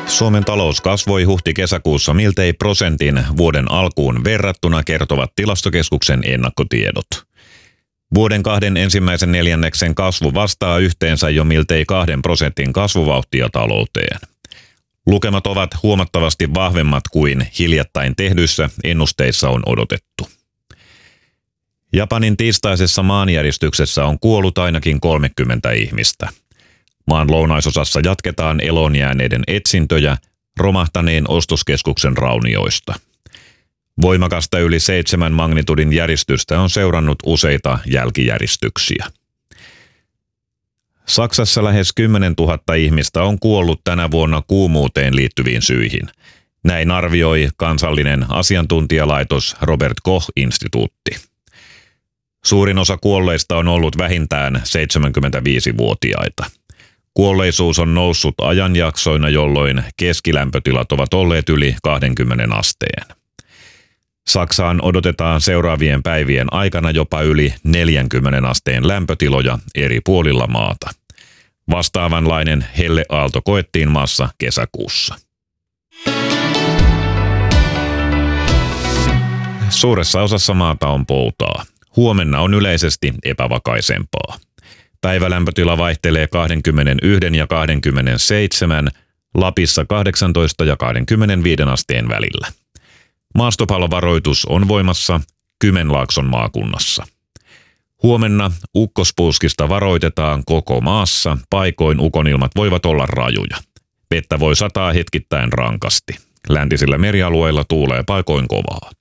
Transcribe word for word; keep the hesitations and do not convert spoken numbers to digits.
Suomen talous kasvoi huhti-kesäkuussa miltei prosentin vuoden alkuun verrattuna, kertovat Tilastokeskuksen ennakkotiedot. Vuoden kahden ensimmäisen neljänneksen kasvu vastaa yhteensä jo miltei kahden prosentin kasvuvauhtia talouteen. Lukemat ovat huomattavasti vahvemmat kuin hiljattain tehdyissä ennusteissa on odotettu. Japanin tiistaisessa maanjäristyksessä on kuollut ainakin kolmekymmentä ihmistä. Maan lounaisosassa jatketaan eloon jääneiden etsintöjä romahtaneen ostoskeskuksen raunioista. Voimakasta yli seitsemän magnitudin järistystä on seurannut useita jälkijäristyksiä. Saksassa lähes kymmenen tuhatta ihmistä on kuollut tänä vuonna kuumuuteen liittyviin syihin. Näin arvioi kansallinen asiantuntijalaitos Robert Koch-instituutti. Suurin osa kuolleista on ollut vähintään seitsemänkymmentäviisivuotiaita. Kuolleisuus on noussut ajanjaksoina, jolloin keskilämpötilat ovat olleet yli kaksikymmentä asteen. Saksaan odotetaan seuraavien päivien aikana jopa yli neljänkymmenen asteen lämpötiloja eri puolilla maata. Vastaavanlainen helleaalto koettiin maassa kesäkuussa. Suuressa osassa maata on poutaa. Huomenna on yleisesti epävakaisempaa. Päivälämpötila vaihtelee kaksikymmentäyksi ja kaksikymmentäseitsemän, Lapissa kahdeksantoista ja kaksikymmentäviisi asteen välillä. Maastopallovaroitus on voimassa Kymenlaakson maakunnassa. Huomenna ukkospuuskista varoitetaan koko maassa, paikoin ukonilmat voivat olla rajuja. Vettä voi sataa hetkittäin rankasti. Läntisillä merialueilla tuulee paikoin kovaa.